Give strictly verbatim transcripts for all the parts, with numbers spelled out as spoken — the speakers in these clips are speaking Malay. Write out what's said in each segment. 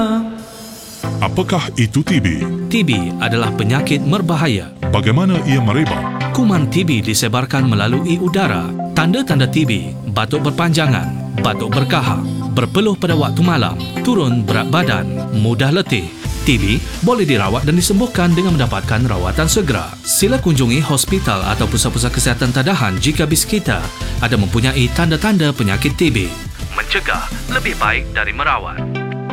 Apakah itu T B? T B adalah penyakit berbahaya. Bagaimana ia merebak? Kuman T B disebarkan melalui udara. Tanda-tanda T B: batuk berpanjangan, batuk berkahak, berpeluh pada waktu malam, turun berat badan, mudah letih. T B boleh dirawat dan disembuhkan dengan mendapatkan rawatan segera. Sila kunjungi hospital atau pusat-pusat kesihatan tadahan jika bis kita ada mempunyai tanda-tanda penyakit T B. Mencegah lebih baik dari merawat.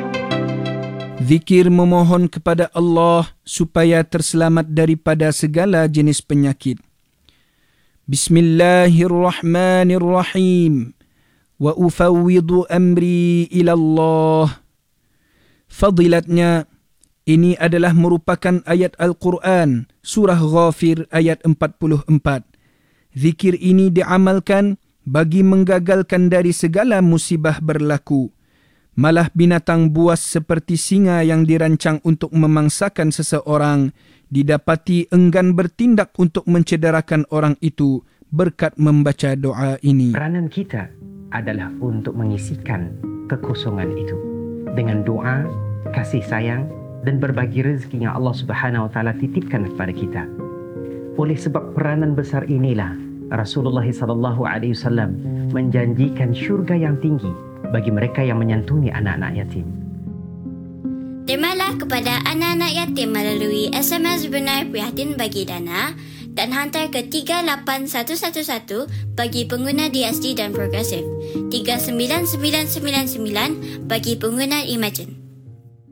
Zikir memohon kepada Allah supaya terselamat daripada segala jenis penyakit. Bismillahirrahmanirrahim. Wa ufawwidu amri ila Allah. Fadilatnya, ini adalah merupakan ayat Al-Quran, surah Ghafir ayat empat puluh empat. Zikir ini diamalkan bagi menggagalkan dari segala musibah berlaku. Malah binatang buas seperti singa yang dirancang untuk memangsakan seseorang didapati enggan bertindak untuk mencederakan orang itu berkat membaca doa ini. Peranan kita adalah untuk mengisikan kekosongan itu dengan doa, kasih sayang dan berbagi rezeki yang Allah Subhanahu Wa Taala titipkan kepada kita. Oleh sebab peranan besar inilah Rasulullah sallallahu alaihi wasallam menjanjikan syurga yang tinggi bagi mereka yang menyantuni anak-anak yatim. Terimalah kepada anak-anak yatim melalui S M S Brunei Prihatin Bagi Dana dan hantar ke tiga lapan satu satu satu bagi pengguna D S D dan Progresif, tiga sembilan sembilan sembilan sembilan bagi pengguna Imagine.